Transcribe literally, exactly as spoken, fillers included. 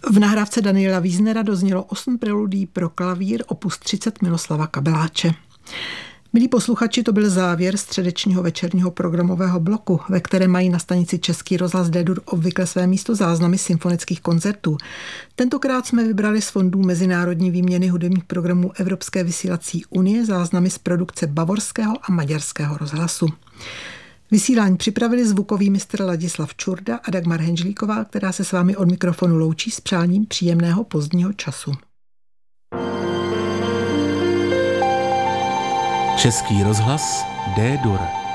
V nahrávce Daniela Wiesnera doznělo osm preludí pro klavír opus třicet Miloslava Kabeláče. Milí posluchači, to byl závěr středečního večerního programového bloku, ve kterém mají na stanici Český rozhlas D-dur obvykle své místo záznamy symfonických koncertů. Tentokrát jsme vybrali z fondů mezinárodní výměny hudebních programů Evropské vysílací unie záznamy z produkce bavorského a maďarského rozhlasu. Vysílání připravili zvukový mistr Ladislav Čurda a Dagmar Henžlíková, která se s vámi od mikrofonu loučí s přáním příjemného pozdního času. Český rozhlas D-dur.